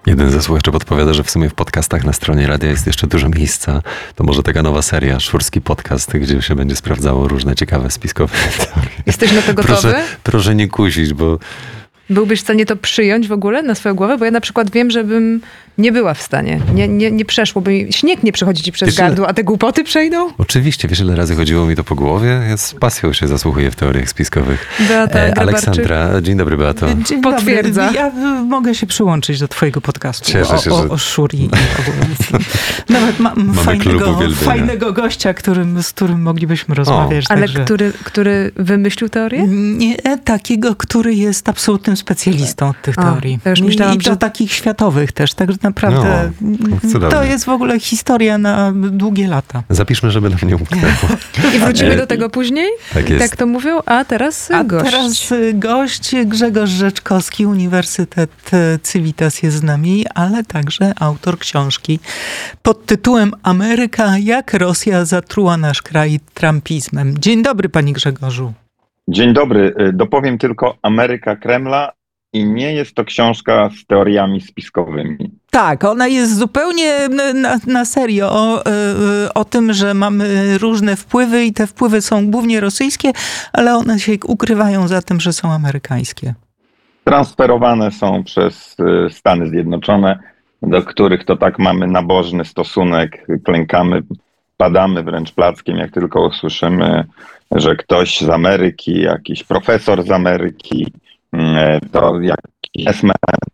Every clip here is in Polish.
Jeden ze słuchaczy podpowiada, że w sumie w podcastach na stronie radia jest jeszcze dużo miejsca. To może taka nowa seria, Szurski Podcast, gdzie się będzie sprawdzało różne ciekawe spiskowe teorie. Jesteś na to gotowy? Proszę nie kusić, bo... Byłbyś w stanie to przyjąć w ogóle na swoją głowę? Bo ja na przykład wiem, żebym nie była w stanie. Nie przeszło, bo śnieg nie przechodzi ci przez gardło, a te głupoty przejdą? Oczywiście, wiesz, ile razy chodziło mi to po głowie? Ja z pasją się zasłuchuję w teoriach spiskowych. Beata Aleksandra, dzień dobry, Beato. Dzień Potwierdza. dobry. Ja mogę się przyłączyć do twojego podcastu. Cieszę się, o Szuri i ogóle. Nawet mam fajnego gościa, z którym moglibyśmy rozmawiać. Ale także... który wymyślił teorię? Nie, takiego, który jest absolutnym specjalistą od tych teorii. To już myślałam, I to takich światowych też, także naprawdę to jest w ogóle historia na długie lata. Zapiszmy, żeby nam nie umknęło. I wrócimy do tego później? Tak jest. Tak to mówią? A teraz gość Grzegorz Rzeczkowski, Uniwersytet Civitas jest z nami, ale także autor książki pod tytułem Ameryka, jak Rosja zatruła nasz kraj trumpizmem. Dzień dobry, panie Grzegorzu. Dzień dobry. Dopowiem tylko Ameryka Kremla i nie jest to książka z teoriami spiskowymi. Tak, ona jest zupełnie na serio o tym, że mamy różne wpływy i te wpływy są głównie rosyjskie, ale one się ukrywają za tym, że są amerykańskie. Transferowane są przez Stany Zjednoczone, do których to tak mamy nabożny stosunek, klękamy, padamy wręcz plackiem, jak tylko usłyszymy, że ktoś z Ameryki, jakiś profesor z Ameryki, to jakiś esmen,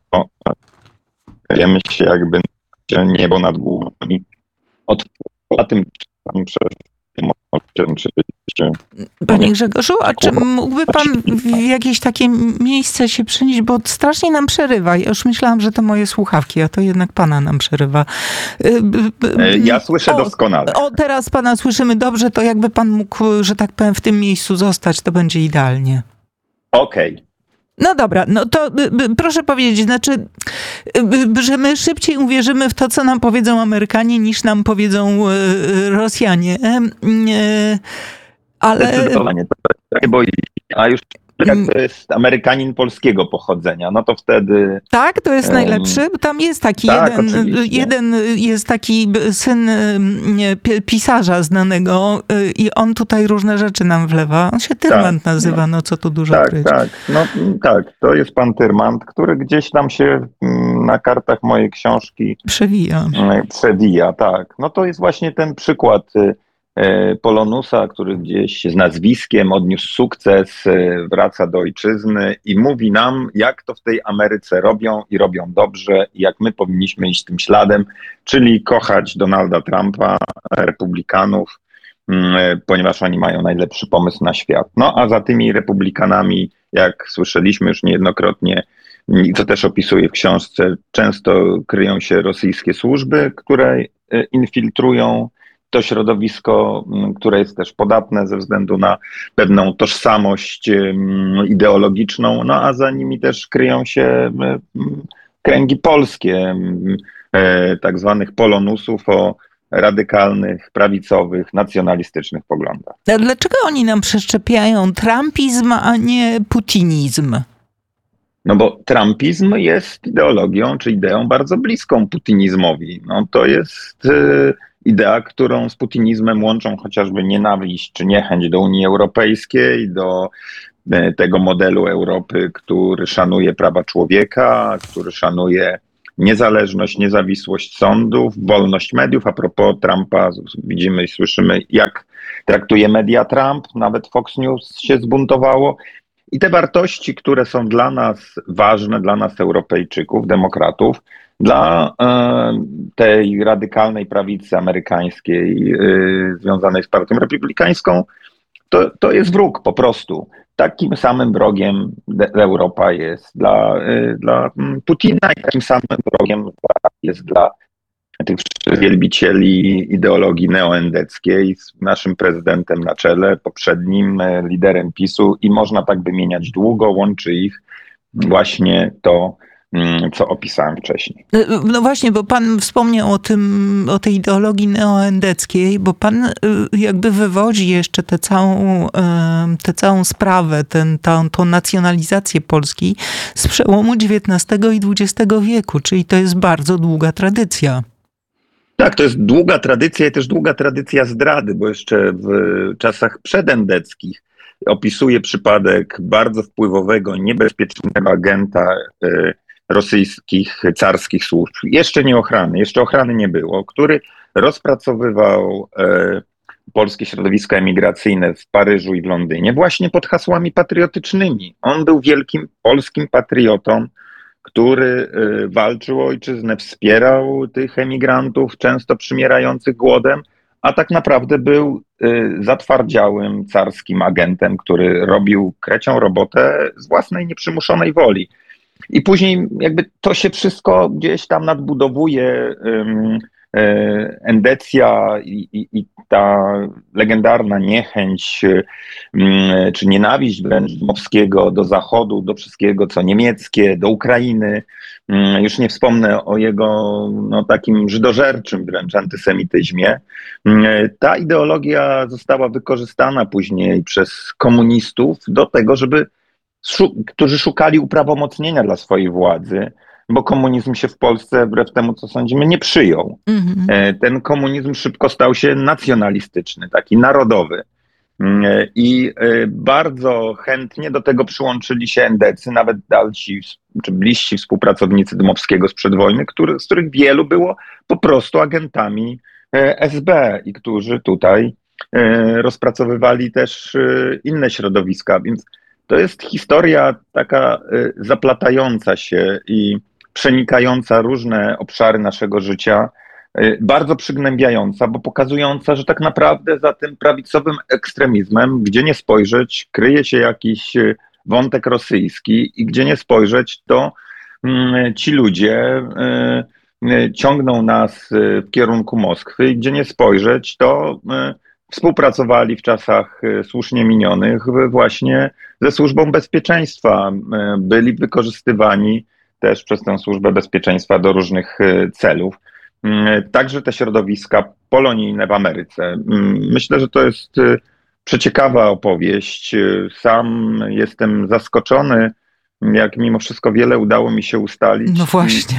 wiemy się jakby niebo nad głowami. Od tym Panie Grzegorzu, a czy mógłby pan w jakieś takie miejsce się przenieść, bo strasznie nam przerywa. Ja już myślałam, że to moje słuchawki, a to jednak pana nam przerywa. Ja słyszę doskonale. Teraz pana słyszymy dobrze, to jakby pan mógł, że tak powiem, w tym miejscu zostać, to będzie idealnie. Okej. No dobra, no to proszę powiedzieć, znaczy, że my szybciej uwierzymy w to, co nam powiedzą Amerykanie, niż nam powiedzą Rosjanie. Ale... Zdecydowanie to boi. A już jak to jest Amerykanin polskiego pochodzenia, no to wtedy... Tak, to jest najlepszy. Tam jest taki jeden jest taki syn pisarza znanego i on tutaj różne rzeczy nam wlewa. On się Tyrmand nazywa, no co tu dużo kryć. Tak, to jest pan Tyrmand, który gdzieś tam się na kartach mojej książki przewija, tak. No to jest właśnie ten przykład Polonusa, który gdzieś z nazwiskiem odniósł sukces, wraca do ojczyzny i mówi nam, jak to w tej Ameryce robią i robią dobrze i jak my powinniśmy iść tym śladem, czyli kochać Donalda Trumpa, republikanów, ponieważ oni mają najlepszy pomysł na świat. No a za tymi republikanami, jak słyszeliśmy już niejednokrotnie, i co też opisuję w książce, często kryją się rosyjskie służby, które infiltrują to środowisko, które jest też podatne ze względu na pewną tożsamość ideologiczną, no a za nimi też kryją się kręgi polskie, tak zwanych polonusów o radykalnych, prawicowych, nacjonalistycznych poglądach. A dlaczego oni nam przeszczepiają trumpizm, a nie putinizm? No bo trumpizm jest ideologią, czy ideą bardzo bliską putinizmowi. No to jest idea, którą z putinizmem łączą chociażby nienawiść czy niechęć do Unii Europejskiej, do tego modelu Europy, który szanuje prawa człowieka, który szanuje niezależność, niezawisłość sądów, wolność mediów. A propos Trumpa widzimy i słyszymy, jak traktuje media Trump, nawet Fox News się zbuntowało. I te wartości, które są dla nas ważne, dla nas Europejczyków, demokratów, dla tej radykalnej prawicy amerykańskiej związanej z partią republikańską, to jest wróg po prostu. Takim samym wrogiem Europa jest dla Putina i takim samym wrogiem jest dla tych wielbicieli ideologii neoendeckiej z naszym prezydentem na czele, poprzednim liderem PiS-u i można tak wymieniać długo, łączy ich właśnie to, co opisałem wcześniej. No właśnie, bo pan wspomniał o tej ideologii neoendeckiej, bo pan jakby wywodzi jeszcze tę całą sprawę, tą nacjonalizację Polski z przełomu XIX i XX wieku, czyli to jest bardzo długa tradycja. Tak, to jest długa tradycja i też długa tradycja zdrady, bo jeszcze w czasach przedendeckich opisuje przypadek bardzo wpływowego, niebezpiecznego agenta rosyjskich, carskich służb. Jeszcze ochrany nie było, który rozpracowywał polskie środowiska emigracyjne w Paryżu i w Londynie właśnie pod hasłami patriotycznymi. On był wielkim polskim patriotą, który walczył o ojczyznę, wspierał tych emigrantów, często przymierających głodem, a tak naprawdę był zatwardziałym carskim agentem, który robił krecią robotę z własnej nieprzymuszonej woli. I później jakby to się wszystko gdzieś tam nadbudowuje, endecja i ta legendarna niechęć czy nienawiść wręcz Dmowskiego do Zachodu, do wszystkiego co niemieckie, do Ukrainy. Już nie wspomnę o jego takim żydożerczym wręcz antysemityzmie. Ta ideologia została wykorzystana później przez komunistów do tego, którzy szukali uprawomocnienia dla swojej władzy, bo komunizm się w Polsce, wbrew temu co sądzimy, nie przyjął. Ten komunizm szybko stał się nacjonalistyczny, taki narodowy. I bardzo chętnie do tego przyłączyli się endecy, nawet dalsi czy bliżsi współpracownicy Dmowskiego sprzed wojny, z których wielu było po prostu agentami SB i którzy tutaj rozpracowywali też inne środowiska. Więc to jest historia taka zaplatająca się i przenikająca różne obszary naszego życia, bardzo przygnębiająca, bo pokazująca, że tak naprawdę za tym prawicowym ekstremizmem, gdzie nie spojrzeć, kryje się jakiś wątek rosyjski i gdzie nie spojrzeć, to ci ludzie ciągną nas w kierunku Moskwy i gdzie nie spojrzeć, to współpracowali w czasach słusznie minionych właśnie ze Służbą Bezpieczeństwa. Byli wykorzystywani też przez tę Służbę Bezpieczeństwa do różnych celów. Także te środowiska polonijne w Ameryce. Myślę, że to jest przeciekawa opowieść. Sam jestem zaskoczony, jak mimo wszystko wiele udało mi się ustalić. No właśnie.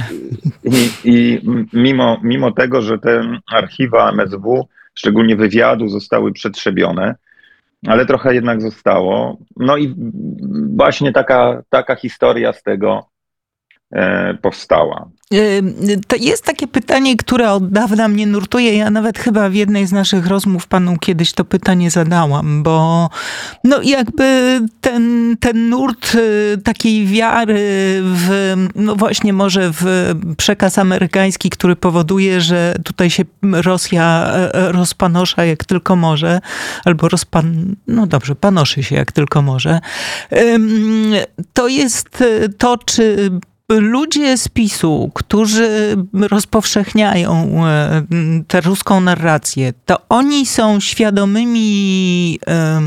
I mimo tego, że te archiwa MSW, szczególnie wywiadu, zostały przetrzebione, ale trochę jednak zostało. No i właśnie taka historia z tego powstała. To jest takie pytanie, które od dawna mnie nurtuje. Ja nawet chyba w jednej z naszych rozmów panu kiedyś to pytanie zadałam, bo no jakby ten nurt takiej wiary no właśnie może w przekaz amerykański, który powoduje, że tutaj się Rosja rozpanosza jak tylko może, albo panoszy się jak tylko może. To jest to, czy ludzie z PiS-u, którzy rozpowszechniają tę ruską narrację, to oni są świadomymi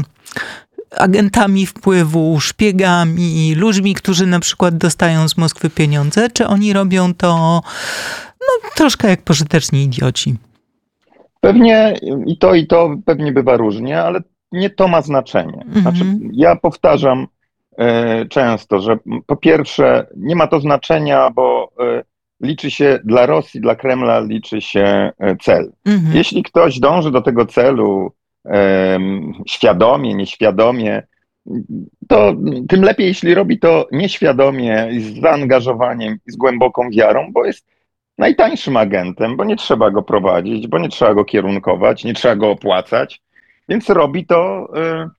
agentami wpływu, szpiegami, ludźmi, którzy na przykład dostają z Moskwy pieniądze, czy oni robią to troszkę jak pożyteczni idioci? Pewnie i to pewnie bywa różnie, ale nie to ma znaczenie. Znaczy, ja powtarzam często, że po pierwsze nie ma to znaczenia, bo liczy się dla Rosji, dla Kremla liczy się cel. Jeśli ktoś dąży do tego celu świadomie, nieświadomie, to tym lepiej, jeśli robi to nieświadomie i z zaangażowaniem i z głęboką wiarą, bo jest najtańszym agentem, bo nie trzeba go prowadzić, bo nie trzeba go kierunkować, nie trzeba go opłacać, więc robi to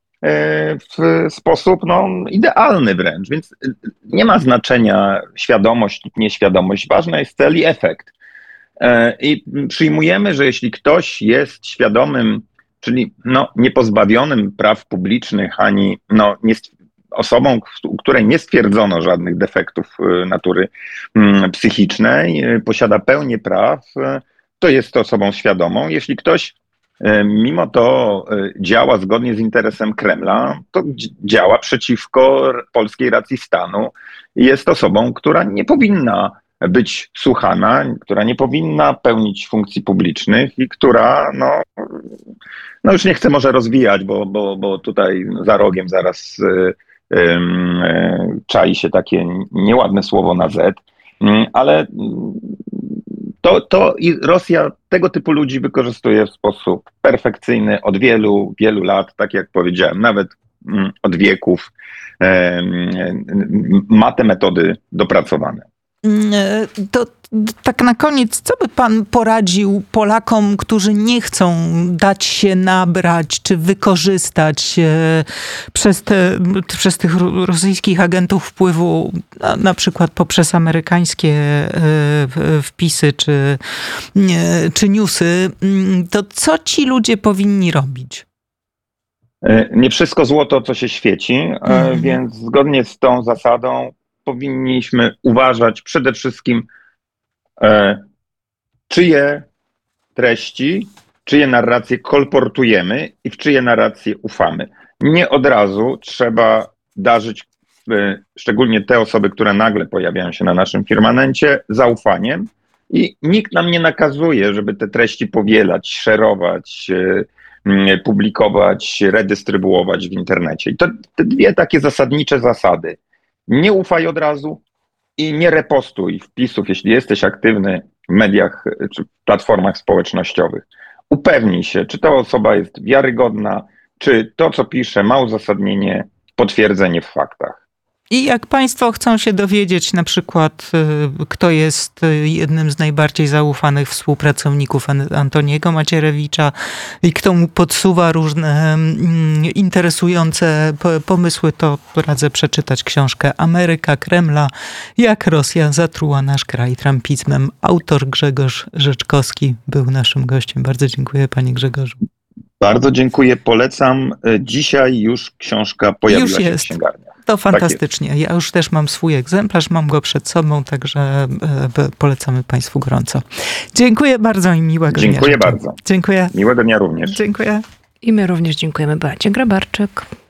w sposób idealny wręcz, więc nie ma znaczenia świadomość lub nieświadomość, ważny jest cel i efekt. I przyjmujemy, że jeśli ktoś jest świadomym, czyli niepozbawionym praw publicznych, ani osobą, u której nie stwierdzono żadnych defektów natury psychicznej, posiada pełnię praw, to jest osobą świadomą. Jeśli ktoś mimo to działa zgodnie z interesem Kremla, to działa przeciwko polskiej racji stanu. Jest osobą, która nie powinna być słuchana, która nie powinna pełnić funkcji publicznych i która, no już nie chcę może rozwijać, bo tutaj za rogiem zaraz czai się takie nieładne słowo na Z, ale to i Rosja tego typu ludzi wykorzystuje w sposób perfekcyjny od wielu, wielu lat, tak jak powiedziałem, nawet od wieków. Ma te metody dopracowane. To tak na koniec, co by pan poradził Polakom, którzy nie chcą dać się nabrać czy wykorzystać przez tych rosyjskich agentów wpływu, na przykład poprzez amerykańskie wpisy czy newsy, to co ci ludzie powinni robić? Nie wszystko złoto, co się świeci, więc zgodnie z tą zasadą powinniśmy uważać przede wszystkim, czyje treści, czyje narracje kolportujemy i w czyje narracje ufamy. Nie od razu trzeba darzyć, szczególnie te osoby, które nagle pojawiają się na naszym firmamencie, zaufaniem i nikt nam nie nakazuje, żeby te treści powielać, szerować, publikować, redystrybuować w internecie. I to te dwie takie zasadnicze zasady. Nie ufaj od razu i nie repostuj wpisów, jeśli jesteś aktywny w mediach czy platformach społecznościowych. Upewnij się, czy ta osoba jest wiarygodna, czy to, co pisze, ma uzasadnienie, potwierdzenie w faktach. I jak państwo chcą się dowiedzieć na przykład, kto jest jednym z najbardziej zaufanych współpracowników Antoniego Macierewicza i kto mu podsuwa różne interesujące pomysły, to radzę przeczytać książkę Ameryka Kremla, jak Rosja zatruła nasz kraj trumpizmem. Autor Grzegorz Rzeczkowski był naszym gościem. Bardzo dziękuję, panie Grzegorzu. Bardzo dziękuję, polecam. Dzisiaj już książka pojawiła się w księgarniach. To fantastycznie. Ja już też mam swój egzemplarz, mam go przed sobą, także polecamy państwu gorąco. Dziękuję bardzo i miłego dnia. Dziękuję bardzo. Dziękuję. Miłego dnia również. Dziękuję. I my również dziękujemy Beacie Grabarczyk.